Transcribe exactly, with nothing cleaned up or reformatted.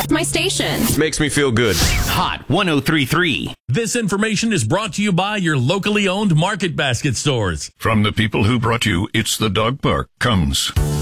my station. Makes me feel good. Hot one oh three point three. This information is brought to you by your locally owned Market Basket stores. From the people who brought you It's the Dog Park comes